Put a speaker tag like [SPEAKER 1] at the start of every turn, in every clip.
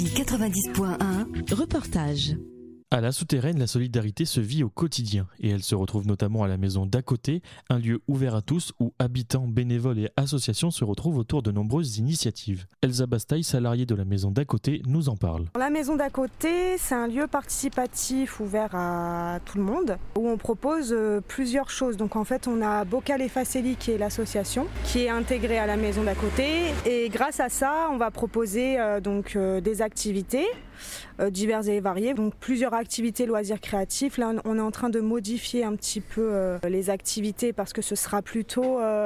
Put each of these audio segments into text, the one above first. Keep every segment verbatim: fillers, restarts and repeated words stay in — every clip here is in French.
[SPEAKER 1] quatre-vingt-dix point un.
[SPEAKER 2] Reportage.
[SPEAKER 3] À la Souterraine, la solidarité se vit au quotidien et elle se retrouve notamment à la maison d'à côté, un lieu ouvert à tous où habitants, bénévoles et associations se retrouvent autour de nombreuses initiatives. Elsa Bastaille, salariée de la maison d'à côté, nous en parle.
[SPEAKER 4] La maison d'à côté, c'est un lieu participatif ouvert à tout le monde où on propose plusieurs choses. Donc en fait, on a Bocal et Faceli qui est l'association qui est intégrée à la maison d'à côté et grâce à ça, on va proposer euh, donc euh, des activités euh, diverses et variées. Donc plusieurs activités loisirs créatifs. Là, on est en train de modifier un petit peu euh, les activités parce que ce sera plutôt euh,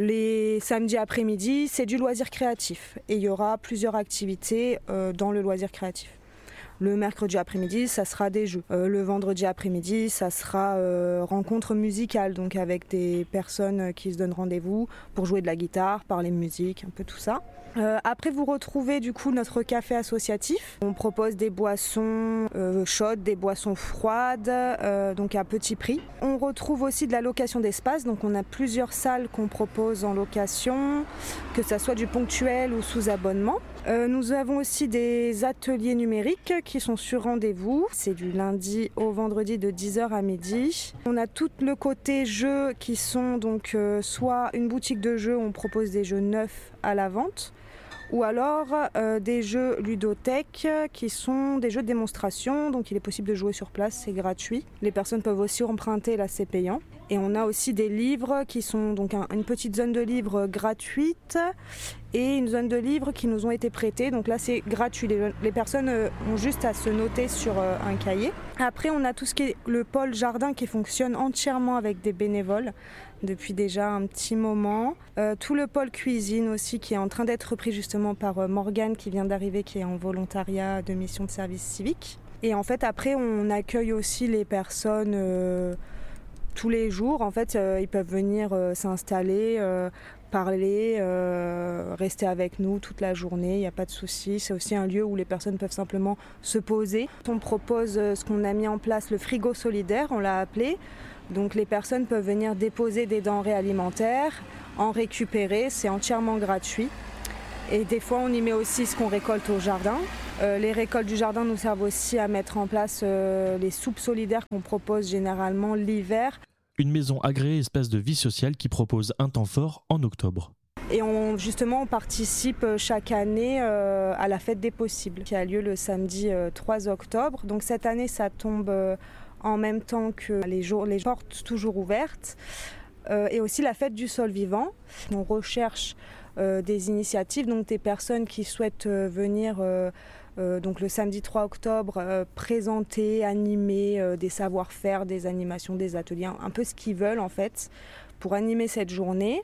[SPEAKER 4] les samedis après-midi, c'est du loisir créatif. Et il y aura plusieurs activités euh, dans le loisir créatif. Le mercredi après-midi, ça sera des jeux. Euh, le vendredi après-midi, ça sera euh, rencontre musicale, donc avec des personnes qui se donnent rendez-vous pour jouer de la guitare, parler musique, un peu tout ça. Euh, après, vous retrouvez du coup notre café associatif. On propose des boissons euh, chaudes, des boissons froides, euh, donc à petit prix. On retrouve aussi de la location d'espace, donc on a plusieurs salles qu'on propose en location, que ça soit du ponctuel ou sous abonnement. Euh, nous avons aussi des ateliers numériques qui sont sur rendez-vous. C'est du lundi au vendredi de dix heures à midi. On a tout le côté jeux qui sont donc euh, soit une boutique de jeux où on propose des jeux neufs à la vente, ou alors euh, des jeux ludothèques qui sont des jeux de démonstration, donc il est possible de jouer sur place, c'est gratuit. Les personnes peuvent aussi emprunter, là c'est payant. Et on a aussi des livres qui sont donc un, une petite zone de livres gratuite et une zone de livres qui nous ont été prêtés, donc là c'est gratuit, les, les personnes euh, ont juste à se noter sur euh, un cahier. Après on a tout ce qui est le pôle jardin qui fonctionne entièrement avec des bénévoles depuis déjà un petit moment. Euh, tout le pôle cuisine aussi qui est en train d'être repris justement par euh, Morgane qui vient d'arriver, qui est en volontariat de mission de service civique. Et en fait après on accueille aussi les personnes euh, tous les jours. En fait euh, ils peuvent venir euh, s'installer, euh, parler, euh, rester avec nous toute la journée, il n'y a pas de souci. C'est aussi un lieu où les personnes peuvent simplement se poser. On propose euh, ce qu'on a mis en place, le frigo solidaire, on l'a appelé. Donc les personnes peuvent venir déposer des denrées alimentaires, en récupérer, c'est entièrement gratuit. Et des fois on y met aussi ce qu'on récolte au jardin. Euh, les récoltes du jardin nous servent aussi à mettre en place euh, les soupes solidaires qu'on propose généralement l'hiver.
[SPEAKER 3] Une maison agréée espace de vie sociale qui propose un temps fort en octobre.
[SPEAKER 4] Et on, justement, on participe chaque année euh, à la fête des possibles qui a lieu le samedi euh, trois octobre. Donc cette année, ça tombe euh, en même temps que les, jours, les portes toujours ouvertes euh, et aussi la fête du sol vivant. On recherche euh, des initiatives, donc des personnes qui souhaitent euh, venir euh, euh, donc le samedi trois octobre euh, présenter, animer euh, des savoir-faire, des animations, des ateliers, un peu ce qu'ils veulent en fait pour animer cette journée.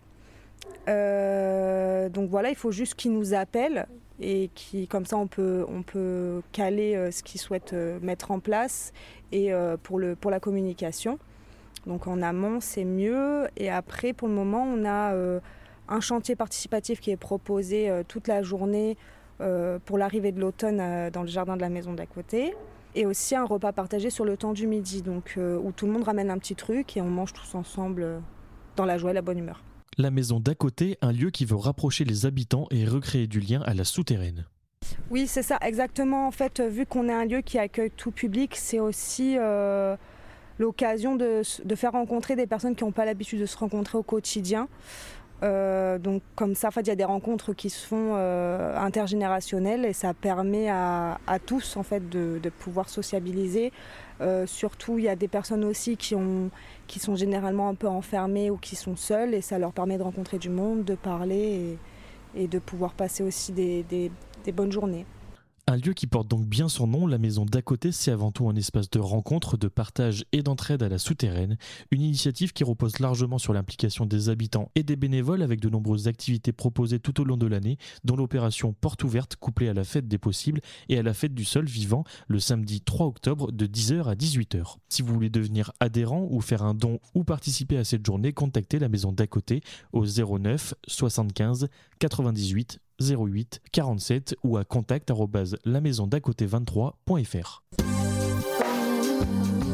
[SPEAKER 4] Euh, donc voilà, il faut juste qu'ils nous appellent et qui, comme ça on peut, on peut caler euh, ce qu'ils souhaitent euh, mettre en place et euh, pour, le, pour la communication. Donc en amont c'est mieux et après pour le moment on a euh, un chantier participatif qui est proposé euh, toute la journée euh, pour l'arrivée de l'automne euh, dans le jardin de la maison d'à côté. Et aussi un repas partagé sur le temps du midi, donc, euh, où tout le monde ramène un petit truc et on mange tous ensemble euh, dans la joie et la bonne humeur.
[SPEAKER 3] La maison d'à côté, un lieu qui veut rapprocher les habitants et recréer du lien à la Souterraine.
[SPEAKER 4] Oui, c'est ça, exactement. En fait, vu qu'on est un lieu qui accueille tout public, c'est aussi euh, l'occasion de, de faire rencontrer des personnes qui n'ont pas l'habitude de se rencontrer au quotidien. Euh, donc comme ça, en fait, il y a des rencontres qui se font euh, intergénérationnelles et ça permet à, à tous en fait, de, de pouvoir sociabiliser. Euh, surtout, il y a des personnes aussi qui, ont, qui sont généralement un peu enfermées ou qui sont seules et ça leur permet de rencontrer du monde, de parler et, et de pouvoir passer aussi des, des, des bonnes journées.
[SPEAKER 3] Un lieu qui porte donc bien son nom, la maison d'à côté, c'est avant tout un espace de rencontre, de partage et d'entraide à la Souterraine. Une initiative qui repose largement sur l'implication des habitants et des bénévoles avec de nombreuses activités proposées tout au long de l'année, dont l'opération Porte ouverte couplée à la fête des possibles et à la fête du sol vivant le samedi trois octobre de dix heures à dix-huit heures. Si vous voulez devenir adhérent ou faire un don ou participer à cette journée, contactez la maison d'à côté au zéro neuf soixante-quinze quatre-vingt-dix-huit zéro huit quarante-sept ou à contact arobase la maison d'à côté vingt-trois point f r.